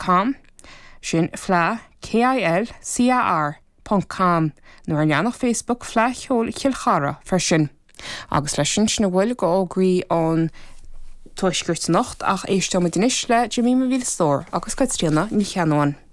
kilcar.com sin Fleadh KILCAR.com nó ar leanach Facebook Fleadh Cheoil Kilcara sin. Agus leis sin na bhfuil go ógraí ón tuaisgurt nacht ach éistó me dinis le Jimmy Mavil Store agus caid tríanna ní cheanóin.